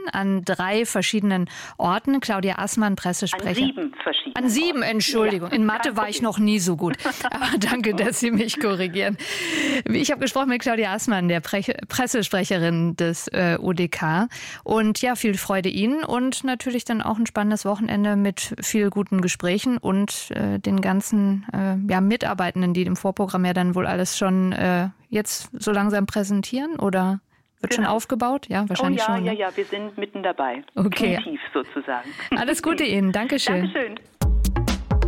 an 3 verschiedenen Orten. Claudia Assmann, Pressesprecher. An 7 verschiedenen An 7, Entschuldigung. Ja, in Mathe war ich noch nie so gut. Aber danke, dass Sie mich korrigieren. Ich habe gesprochen mit Claudia Assmann, der Pressesprecherin des UDK. Und ja, viel Freude Ihnen und natürlich dann auch ein spannendes Wochenende mit viel guten Gesprächen und den ganzen Mitarbeitenden, die im Vorprogramm ja dann wohl alles schon jetzt so langsam präsentieren, oder wird schon aufgebaut? Ja, wahrscheinlich schon. Ja, wir sind mitten dabei. Okay. Tief sozusagen. Alles Gute Ihnen. Dankeschön. Dankeschön.